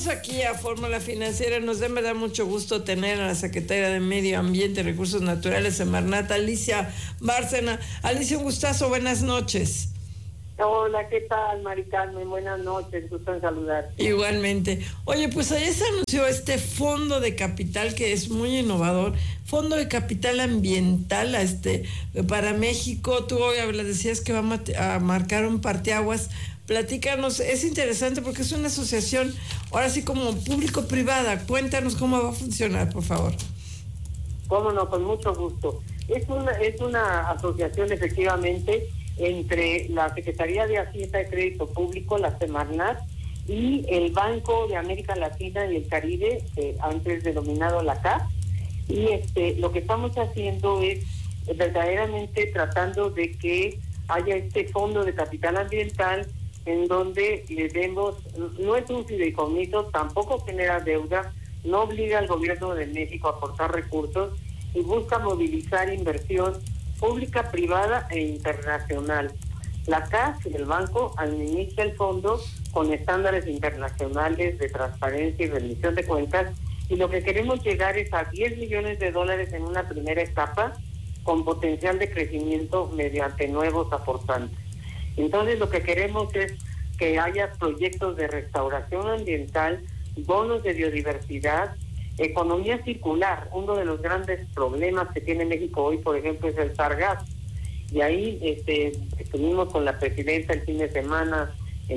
Regresamos aquí a Fórmula Financiera. Nos da en verdad mucho gusto tener a la secretaria de Medio Ambiente y Recursos Naturales, Semarnat, Alicia Bárcena. Alicia, un gustazo, buenas noches. Hola, ¿qué tal, Mari Carmen? Buenas noches, gusto en saludar. Igualmente. Oye, pues ayer se anunció este fondo de capital que es muy innovador, fondo de capital ambiental para México. Tú hoy decías que va a marcar un parteaguas. Platícanos, es interesante porque es una asociación, ahora sí como público-privada. Cuéntanos cómo va a funcionar, por favor. Cómo no, con mucho gusto. Es una asociación efectivamente entre la Secretaría de Hacienda y Crédito Público, la Semarnat, y el Banco de América Latina y el Caribe, antes denominado la CAF. Y lo que estamos haciendo es verdaderamente tratando de que haya este fondo de capital ambiental en donde le demos, no es un fideicomiso, tampoco genera deuda, no obliga al gobierno de México a aportar recursos y busca movilizar inversión pública, privada e internacional. La CAF, el banco, administra el fondo con estándares internacionales de transparencia y rendición de cuentas, y lo que queremos llegar es a $10 millones en una primera etapa con potencial de crecimiento mediante nuevos aportantes. Entonces lo que queremos es que haya proyectos de restauración ambiental, bonos de biodiversidad, economía circular. Uno de los grandes problemas que tiene México hoy, por ejemplo, es el sargazo. Y ahí estuvimos con la presidenta el fin de semana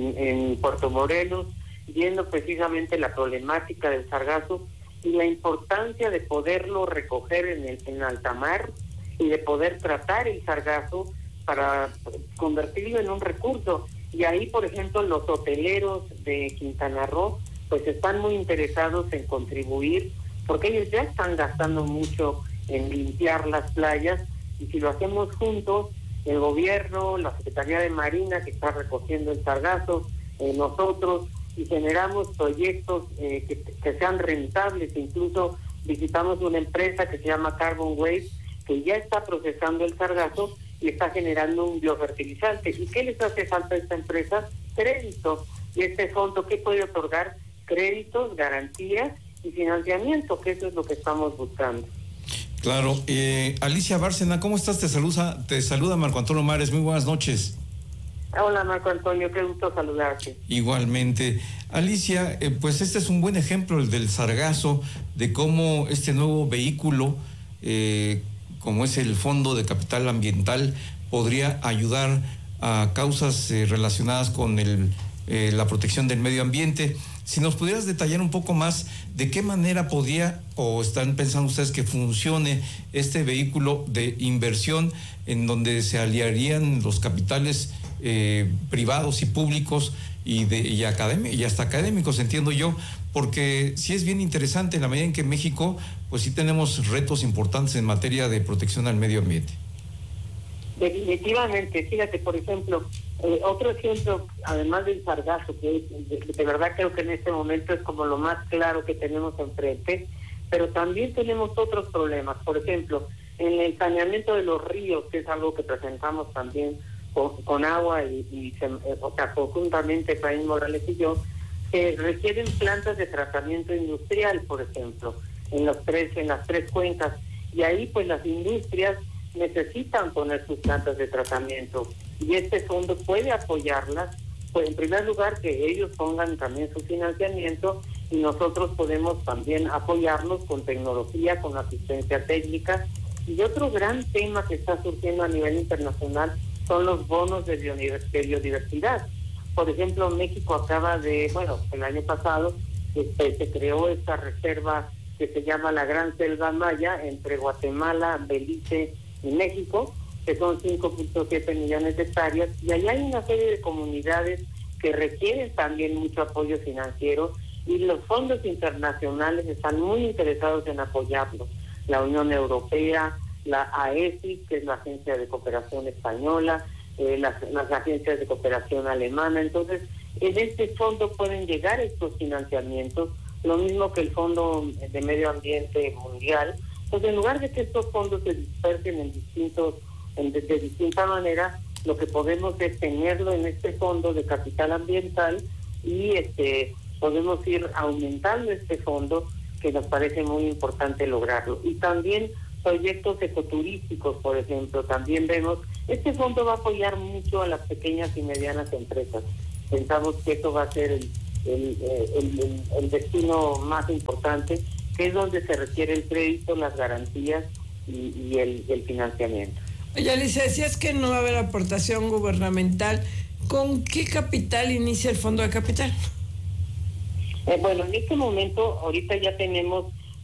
en Puerto Morelos, viendo precisamente la problemática del sargazo y la importancia de poderlo recoger en alta mar y de poder tratar el sargazo para convertirlo en un recurso. Y ahí, por ejemplo, los hoteleros de Quintana Roo pues están muy interesados en contribuir, porque ellos ya están gastando mucho en limpiar las playas, y si lo hacemos juntos, el gobierno, la Secretaría de Marina, que está recogiendo el sargazo, nosotros, y generamos proyectos que sean rentables. Incluso visitamos una empresa que se llama Carbon Waste, que ya está procesando el sargazo y está generando un biofertilizante. ¿Y qué les hace falta a esta empresa? Crédito. Y este fondo, ¿qué puede otorgar? Créditos, garantías y financiamiento, que eso es lo que estamos buscando. Claro. Alicia Bárcena, ¿cómo estás? Te saluda Marco Antonio Mares. Muy buenas noches. Hola, Marco Antonio, qué gusto saludarte. Igualmente. Alicia, pues este es un buen ejemplo, el del sargazo, de cómo este nuevo vehículo, como es el Fondo de Capital Ambiental, podría ayudar a causas relacionadas con la protección del medio ambiente. Si nos pudieras detallar un poco más de qué manera podría o están pensando ustedes que funcione este vehículo de inversión en donde se aliarían los capitales privados y públicos y hasta académicos, entiendo yo, porque sí es bien interesante en la medida en que en México pues sí tenemos retos importantes en materia de protección al medio ambiente. Definitivamente, fíjate, por ejemplo, otro ejemplo, además del sargazo, que de verdad creo que en este momento es como lo más claro que tenemos enfrente, pero también tenemos otros problemas. Por ejemplo, en el saneamiento de los ríos, que es algo que presentamos también con agua conjuntamente Efraín Morales y yo, se requieren plantas de tratamiento industrial, por ejemplo, en las tres cuencas, y ahí pues las industrias necesitan poner sus plantas de tratamiento, y este fondo puede apoyarlas, pues en primer lugar que ellos pongan también su financiamiento, y nosotros podemos también apoyarlos con tecnología, con asistencia técnica. Y otro gran tema que está surgiendo a nivel internacional son los bonos de biodiversidad. Por ejemplo, México acaba el año pasado se creó esta reserva que se llama la Gran Selva Maya entre Guatemala, Belice y México, que son 5.7 millones de hectáreas, y allá hay una serie de comunidades que requieren también mucho apoyo financiero, y los fondos internacionales están muy interesados en apoyarlos. La Unión Europea, la AESI, que es la Agencia de Cooperación Española, las agencias de cooperación alemana. Entonces, en este fondo pueden llegar estos financiamientos, lo mismo que el Fondo de Medio Ambiente Mundial. Pues en lugar de que estos fondos se dispersen de distinta manera, lo que podemos es tenerlo en este fondo de capital ambiental y podemos ir aumentando este fondo, que nos parece muy importante lograrlo. Y también proyectos ecoturísticos, por ejemplo, también vemos, este fondo va a apoyar mucho a las pequeñas y medianas empresas. Pensamos que eso va a ser el destino más importante, que es donde se requiere el crédito, las garantías y el financiamiento. Oye, Alicia, decías que no va a haber aportación gubernamental. ¿Con qué capital inicia el Fondo de Capital? Bueno, en este momento, ahorita ya tenemos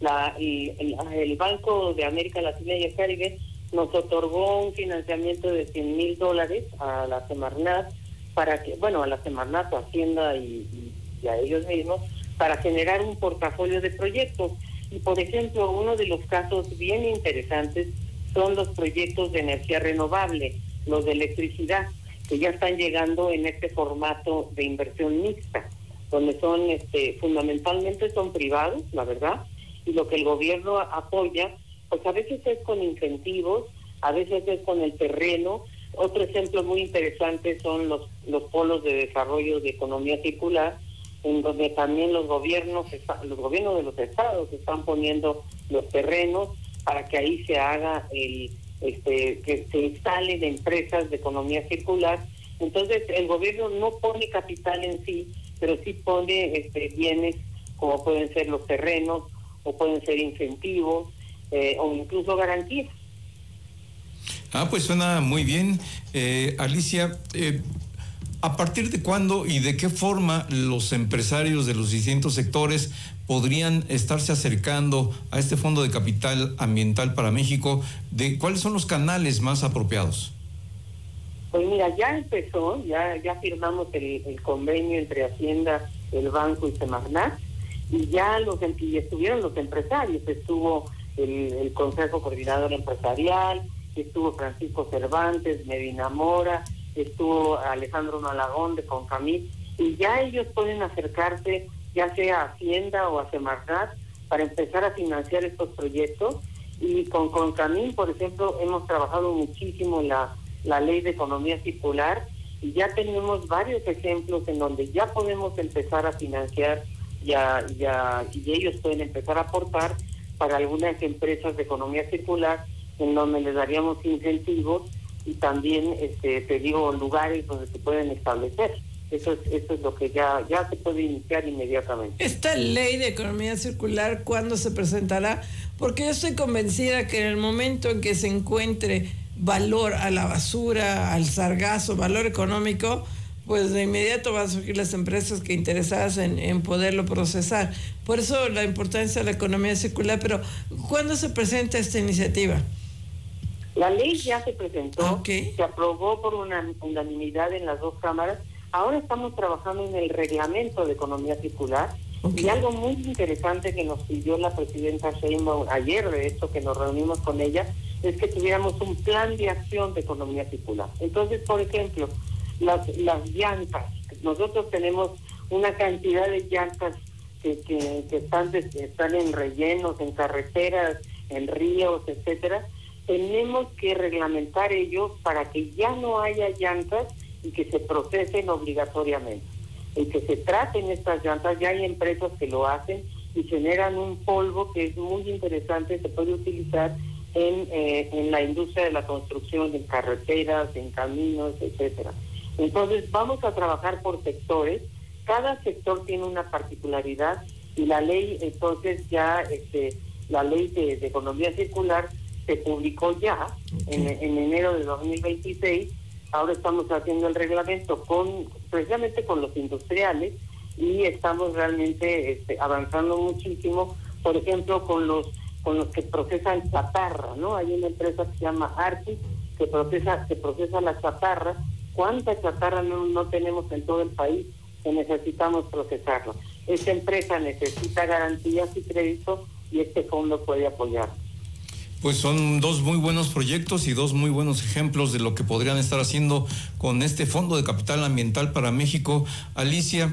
el Banco de América Latina y el Caribe nos otorgó un financiamiento de $100,000 a la Semarnat, a la Semarnat, a Hacienda y a ellos mismos, para generar un portafolio de proyectos. Y por ejemplo, uno de los casos bien interesantes son los proyectos de energía renovable, los de electricidad, que ya están llegando en este formato de inversión mixta, donde son fundamentalmente son privados, la verdad, y lo que el gobierno apoya, pues a veces es con incentivos, a veces es con el terreno. Otro ejemplo muy interesante son los polos de desarrollo de economía circular, en donde también los gobiernos de los estados están poniendo los terrenos para que ahí se haga que se instalen empresas de economía circular. Entonces el gobierno no pone capital en sí, pero sí pone bienes como pueden ser los terrenos, o pueden ser incentivos, o incluso garantías. Pues suena muy bien. Alicia, ¿a partir de cuándo y de qué forma los empresarios de los distintos sectores podrían estarse acercando a este Fondo de Capital Ambiental para México? ¿Cuáles son los canales más apropiados? Pues mira, ya empezó, ya firmamos el convenio entre Hacienda, el banco y Semarnat, y ya estuvieron los empresarios, estuvo el Consejo Coordinador Empresarial, estuvo Francisco Cervantes, Medina Mora, estuvo Alejandro Malagón de Concamín, y ya ellos pueden acercarse ya sea a Hacienda o a Semarnat para empezar a financiar estos proyectos. Y con Concamín, por ejemplo, hemos trabajado muchísimo la ley de economía circular, y ya tenemos varios ejemplos en donde ya podemos empezar a financiar y ellos pueden empezar a aportar para algunas empresas de economía circular, en donde les daríamos incentivos y también lugares donde se pueden establecer. Eso es lo que ya se puede iniciar inmediatamente. Esta ley de economía circular, ¿cuándo se presentará? Porque yo estoy convencida que en el momento en que se encuentre valor a la basura, al sargazo, valor económico, pues de inmediato van a surgir las empresas que interesadas en poderlo procesar. Por eso la importancia de la economía circular. Pero ¿cuándo se presenta esta iniciativa? La ley ya se presentó, Okay. Se aprobó por unanimidad en las dos cámaras. Ahora estamos trabajando en el reglamento de economía circular. Okay. Y algo muy interesante que nos pidió la presidenta Sheinbaum ayer, de hecho, que nos reunimos con ella, es que tuviéramos un plan de acción de economía circular. Entonces, por ejemplo, las llantas. Nosotros tenemos una cantidad de llantas que están en rellenos, en carreteras, en ríos, etcétera. Tenemos que reglamentar ello para que ya no haya llantas y que se procesen obligatoriamente. El que se traten estas llantas, ya hay empresas que lo hacen y generan un polvo que es muy interesante, se puede utilizar en la industria de la construcción, en carreteras, en caminos, etcétera. Entonces vamos a trabajar por sectores, cada sector tiene una particularidad y la ley, entonces ya la ley de economía circular se publicó ya en enero de 2026. Ahora estamos haciendo el reglamento precisamente con los industriales y estamos realmente avanzando muchísimo, por ejemplo con los que procesan chatarra, ¿no? Hay una empresa que se llama Artis que procesa la chatarra. ¿Cuánta chatarra no tenemos en todo el país que necesitamos procesarla? Esta empresa necesita garantías y crédito y este fondo puede apoyar. Pues son dos muy buenos proyectos y dos muy buenos ejemplos de lo que podrían estar haciendo con este Fondo de Capital Ambiental para México. Alicia,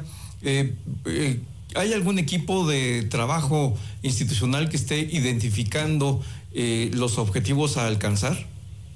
¿hay algún equipo de trabajo institucional que esté identificando los objetivos a alcanzar?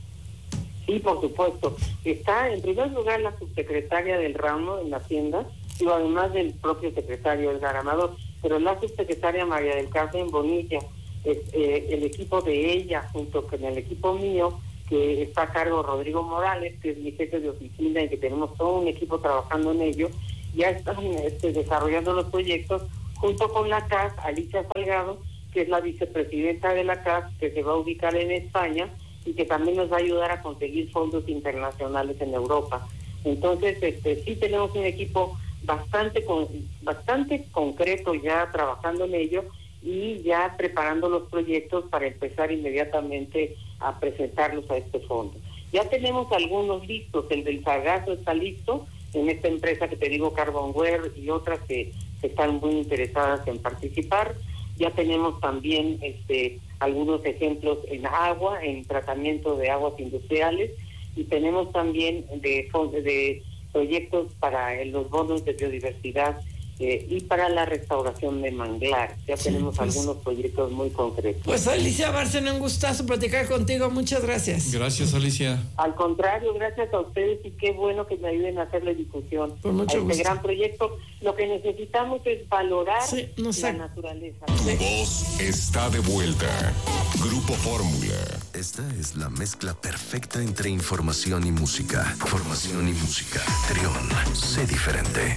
Sí, por supuesto. Está en primer lugar la subsecretaria del ramo en la Hacienda, digo, además del propio secretario Edgar Amador, pero la subsecretaria María del Carmen Bonilla, el equipo de ella junto con el equipo mío, que está a cargo Rodrigo Morales, que es mi jefe de oficina y que tenemos todo un equipo trabajando en ello, ya están desarrollando los proyectos junto con la CAS, Alicia Salgado, que es la vicepresidenta de la CAS, que se va a ubicar en España y que también nos va a ayudar a conseguir fondos internacionales en Europa. Entonces, sí tenemos un equipo bastante concreto ya trabajando en ello y ya preparando los proyectos para empezar inmediatamente a presentarlos a este fondo. Ya tenemos algunos listos, el del sargazo está listo, en esta empresa que te digo, Carbonware y otras que están muy interesadas en participar. Ya tenemos también algunos ejemplos en agua, en tratamiento de aguas industriales, y tenemos también de proyectos para los bonos de biodiversidad y para la restauración de manglares. Ya tenemos algunos proyectos muy concretos. Pues Alicia Bárcena, un gustazo platicar contigo. Muchas gracias. Gracias, Alicia. Al contrario, gracias a ustedes y qué bueno que me ayuden a hacer la difusión Por mucho a este gusto. gran proyecto. Lo que necesitamos es valorar la naturaleza. Tu voz está de vuelta. Grupo Fórmula. Esta es la mezcla perfecta entre información y música. Formación y música. Trión. Sé diferente.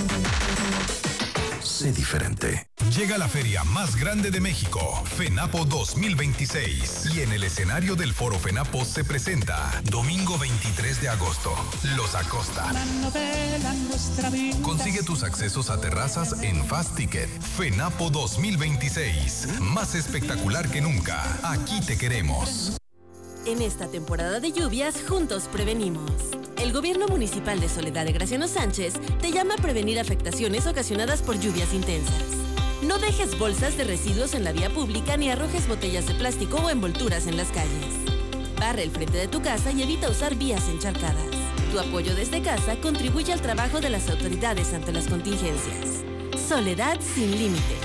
Sé diferente. Llega la feria más grande de México, FENAPO 2026. Y en el escenario del Foro FENAPO se presenta domingo 23 de agosto, Los Acosta. Consigue tus accesos a terrazas en Fast Ticket. FENAPO 2026. Más espectacular que nunca. Aquí te queremos. En esta temporada de lluvias, juntos prevenimos. El Gobierno Municipal de Soledad de Graciano Sánchez te llama a prevenir afectaciones ocasionadas por lluvias intensas. No dejes bolsas de residuos en la vía pública ni arrojes botellas de plástico o envolturas en las calles. Barre el frente de tu casa y evita usar vías encharcadas. Tu apoyo desde casa contribuye al trabajo de las autoridades ante las contingencias. Soledad sin límites.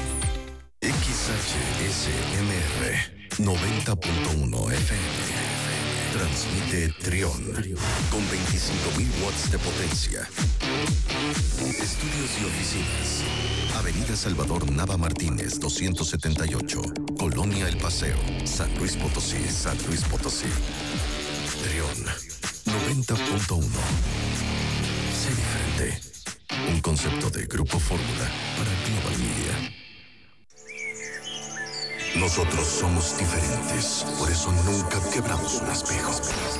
XHSMR 90.1 FM. Transmite Trión con 25.000 watts de potencia. Estudios y oficinas. Avenida Salvador Nava Martínez, 278. Colonia El Paseo, San Luis Potosí, San Luis Potosí. Trión 90.1. Sé diferente. Un concepto de Grupo Fórmula para Global Media. Nosotros somos diferentes, por eso nunca quebramos un espejo.